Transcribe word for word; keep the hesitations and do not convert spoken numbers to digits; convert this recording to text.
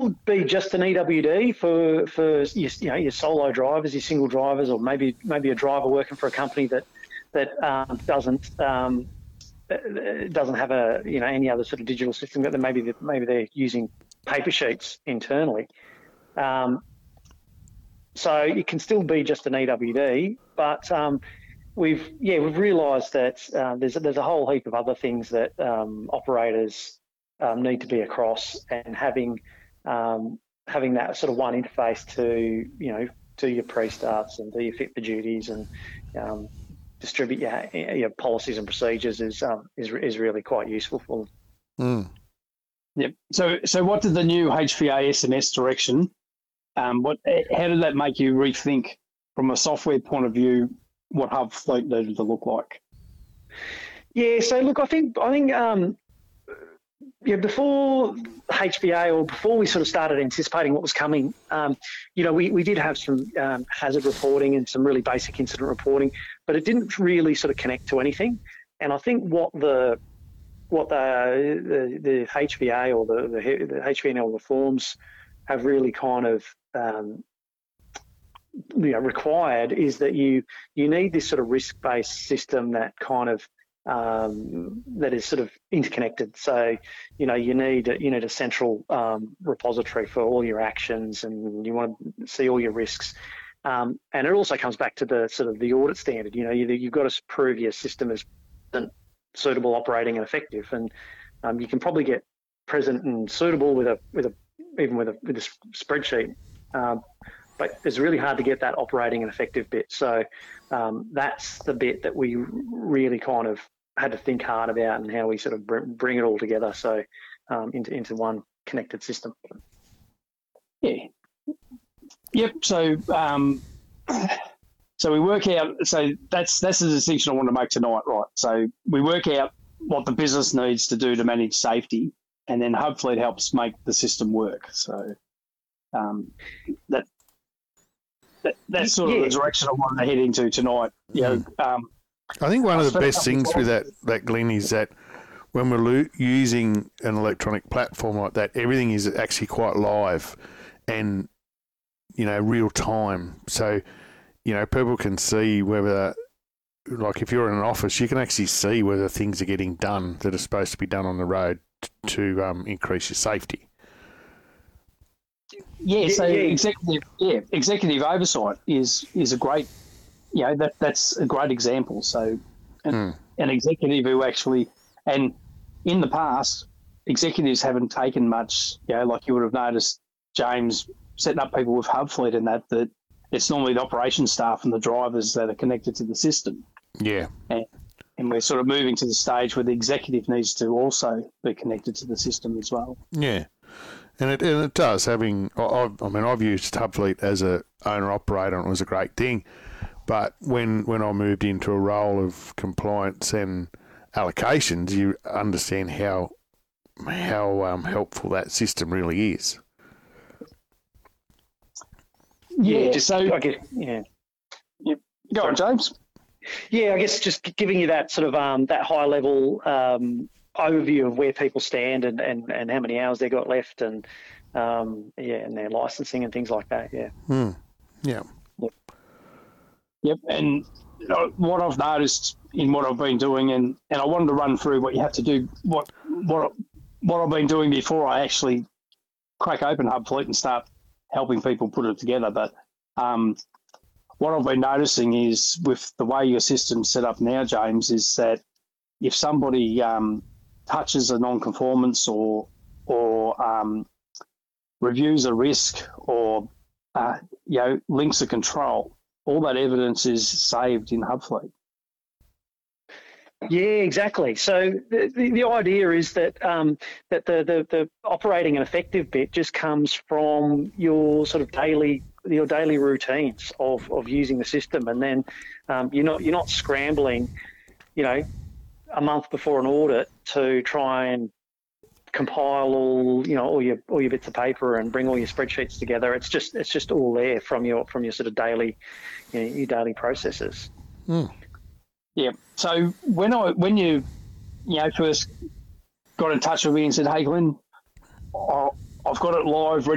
still be just an E W D for for your, you know your solo drivers, your single drivers, or maybe maybe a driver working for a company that that um, doesn't um, doesn't have a you know any other sort of digital system. That maybe maybe they're using paper sheets internally. Um, so it can still be just an E W D, but um, we've yeah we've realised that uh, there's there's a whole heap of other things that um, operators um, need to be across, and having um, having that sort of one interface to you know do your pre-starts and do your fit for duties and um, distribute your, your policies and procedures is um, is is really quite useful for them. Mm. Yep. So so what did the new H V A S M S direction? Um, what how did that make you rethink from a software point of view what Hub Fleet needed to look like? Yeah, so look, I think I think um, yeah, before H V A or before we sort of started anticipating what was coming, um, you know, we, we did have some um, hazard reporting and some really basic incident reporting, but it didn't really sort of connect to anything. And I think what the what the the, the H V A or the, the the H V N L reforms have really kind of um, you know required is that you you need this sort of risk-based system that kind of um, that is sort of interconnected. So you know you need a, you need a central um, repository for all your actions, and you want to see all your risks. Um, and it also comes back to the sort of the audit standard. You know you, you've got to prove your system is suitable, operating, and effective. And um, you can probably get present and suitable with a with a even with a with a spreadsheet. Um, But it's really hard to get that operating and effective bit. So um, that's the bit that we really kind of had to think hard about, and how we sort of br- bring it all together. So um, into into one connected system. Yeah. Yep. So um, so we work out. So that's that's the distinction I want to make tonight, right? So we work out what the business needs to do to manage safety, and then Hub Fleet helps make the system work. So um, that. That, that's sort yeah. of the direction I wanted to head into tonight. You know, um, I think one of the best things with that, that, Glenn, is that when we're lo- using an electronic platform like that, everything is actually quite live and, you know, real time. So, you know, people can see whether, like if you're in an office, you can actually see whether things are getting done that are supposed to be done on the road t- to um, increase your safety. Yeah, so yeah. executive, yeah, executive oversight is is a great, you know, that that's a great example. So, an, mm. an executive who actually, and in the past, executives haven't taken much, you know, like you would have noticed, James, setting up people with Hub Fleet and that, that it's normally the operations staff and the drivers that are connected to the system. Yeah. And, and we're sort of moving to the stage where the executive needs to also be connected to the system as well. Yeah. And it and it does. Having, I, I mean, I've used Hub Fleet as a owner operator, and it was a great thing. But when when I moved into a role of compliance and allocations, you understand how how um, helpful that system really is. Yeah. Yeah, just so I guess yeah. Yep. Go on, James. Yeah, I guess just giving you that sort of um, that high level um, overview of where people stand and, and, and how many hours they got left, and um, yeah, and their licensing and things like that. Yeah. Hmm. Yeah. Yep. Yep. And you know, what I've noticed in what I've been doing, and, and I wanted to run through what you have to do, what what what I've been doing before I actually crack open Hub Fleet and start helping people put it together. But um, what I've been noticing is with the way your system's set up now, James, is that if somebody um, touches a non-conformance or or um, reviews a risk or uh, you know links a control, all that evidence is saved in Hub Fleet. Yeah, exactly. So the, the, the idea is that um, that the, the, the operating and effective bit just comes from your sort of daily your daily routines of, of using the system, and then um, you're not you're not scrambling, you know, a month before an audit to try and compile all you know all your all your bits of paper and bring all your spreadsheets together. It's just it's just all there from your from your sort of daily you know, your daily processes. Mm. Yeah. So when I when you you know first got in touch with me and said, "Hey, Glenn, I've got it live, ready